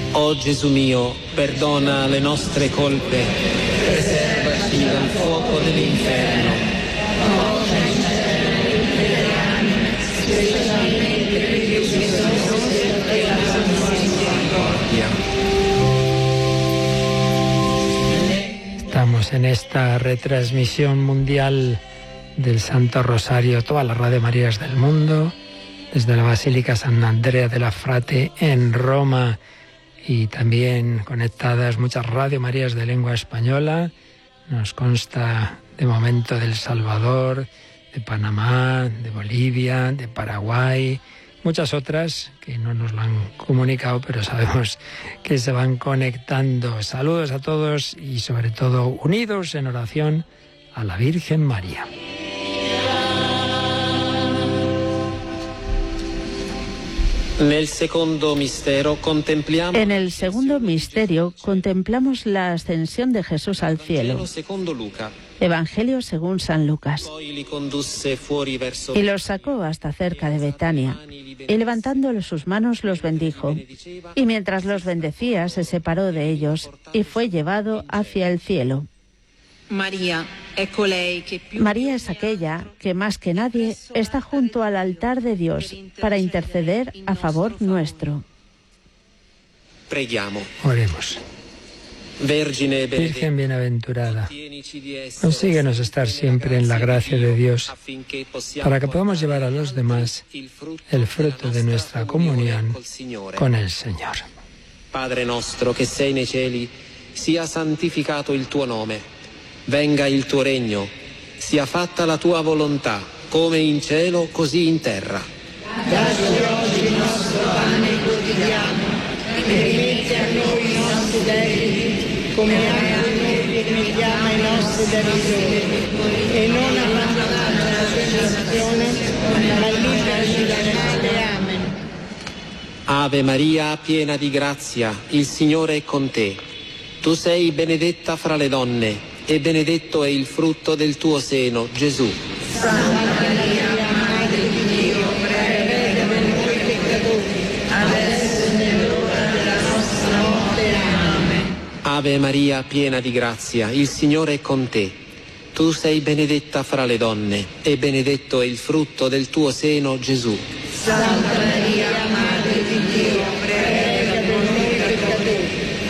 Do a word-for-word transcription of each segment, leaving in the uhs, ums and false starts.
O Gesù mio, perdona le nostre colpe, preservaci dal fuoco dell'inferno. Specialmente per i bisognosi della tua misericordia. Estamos en esta retransmisión mundial del Santo Rosario, todas las Radio Marías del mundo, desde la Basílica San Andrea de la Frate en Roma, y también conectadas muchas Radio Marías de lengua española. Nos consta de momento de El Salvador, de Panamá, de Bolivia, de Paraguay, muchas otras que no nos lo han comunicado, pero sabemos que se van conectando. Saludos a todos y sobre todo unidos en oración a la Virgen María. En el segundo misterio contemplamos la ascensión de Jesús al cielo. Evangelio según San Lucas. Y los sacó hasta cerca de Betania, y levantándole sus manos los bendijo. Y mientras los bendecía, se separó de ellos y fue llevado hacia el cielo. María es aquella que más que nadie está junto al altar de Dios para interceder a favor nuestro. Oremos. Virgen bienaventurada, consíguenos estar siempre en la gracia de Dios para que podamos llevar a los demás el fruto de nuestra comunión con el Señor. Padre nostro che sei nei cieli, sia santificato il tuo nome. Venga il tuo regno, sia fatta la tua volontà, come in cielo così in terra. Dacci oggi il nostro pane quotidiano e rimetti a noi i nostri debiti, come anche noi rimettiamo ai nostri debitori, e non abbandonarci alla tentazione, ma liberaci dal male. Amen. Ave Maria, piena di grazia, il Signore è con te. Tu sei benedetta fra le donne, e benedetto è il frutto del tuo seno, Gesù. Santa Maria, Madre di Dio, prega per noi peccatori, adesso e nell'ora della nostra morte. Amen. Ave Maria, piena di grazia, il Signore è con te. Tu sei benedetta fra le donne, e benedetto è il frutto del tuo seno, Gesù. Santa Maria, Madre di Dio, prega per noi peccatori,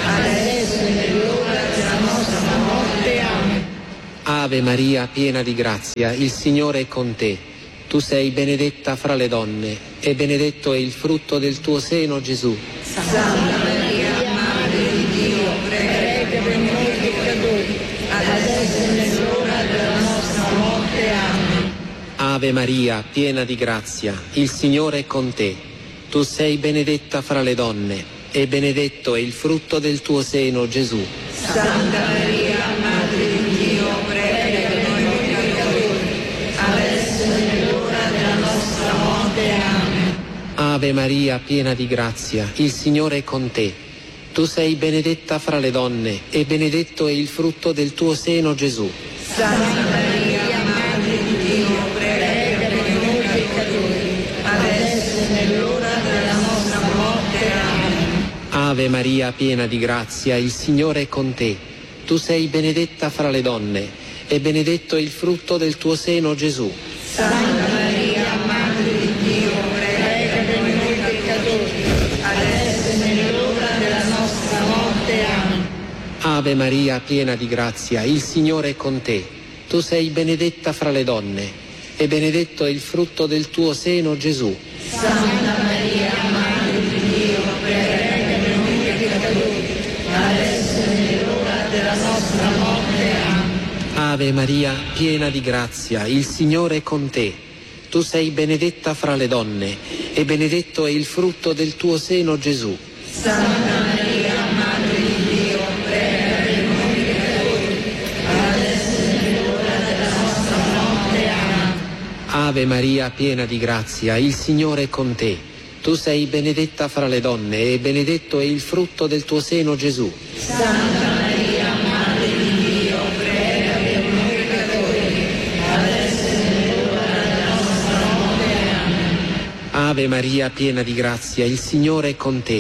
adesso e nell'ora della nostra morte. Amen. Ave Maria, piena di grazia, il Signore è con te. Tu sei benedetta fra le donne, e benedetto è il frutto del tuo seno, Gesù. Santa Maria, Madre di Dio, prega per noi peccatori, adesso e nell'ora della nostra morte. Amen. Ave Maria, piena di grazia, il Signore è con te. Tu sei benedetta fra le donne, e benedetto è il frutto del tuo seno, Gesù. Santa Maria, Madre di Dio, prega per noi peccatori, adesso e nell'ora della nostra morte. Amen. Ave Maria, piena di grazia, il Signore è con te. Tu sei benedetta fra le donne, e benedetto è il frutto del tuo seno, Gesù. Santa Maria, Madre di Dio, prega per noi peccatori, adesso e nell'ora della nostra morte. Amen. Ave Maria, piena di grazia, il Signore è con te. Tu sei benedetta fra le donne, e benedetto è il frutto del tuo seno, Gesù. Santa Maria, Madre di Dio, prega per noi peccatori, adesso e nell'ora della nostra morte. Amen. Ave Maria, piena di grazia, il Signore è con te. Tu sei benedetta fra le donne, e benedetto è il frutto del tuo seno, Gesù. Santa Maria, Madre di Dio, prega per noi peccatori, adesso e nell'ora della nostra morte. Amen. Ave Maria, piena di grazia, il Signore è con te. Tu sei benedetta fra le donne, e benedetto è il frutto del tuo seno, Gesù. Santa Maria, Madre di Dio, prega per noi peccatori, adesso e nell'ora della nostra morte. Amen. Ave Maria, piena di grazia, il Signore è con te. Tu sei benedetta fra le donne, e benedetto è il frutto del tuo seno, Gesù. Santa Maria, Madre di Dio, prega per noi peccatori, adesso e nell'ora della nostra morte. Amen. Ave Maria, piena di grazia, il Signore è con te.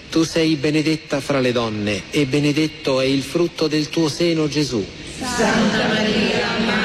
Tu sei benedetta fra le donne e benedetto è il frutto del tuo seno, Gesù. Santa Maria,